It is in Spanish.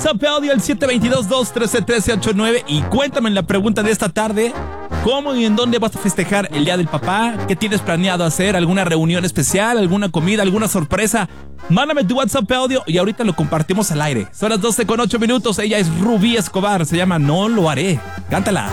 WhatsApp audio al 722-213-1389 y cuéntame la pregunta de esta tarde. ¿Cómo y en dónde vas a festejar el Día del Papá? ¿Qué tienes planeado hacer? ¿Alguna reunión especial? ¿Alguna comida? ¿Alguna sorpresa? Mándame tu WhatsApp audio y ahorita lo compartimos al aire. Son las 12:08. Ella es Rubí Escobar. Se llama No Lo Haré. Cántala.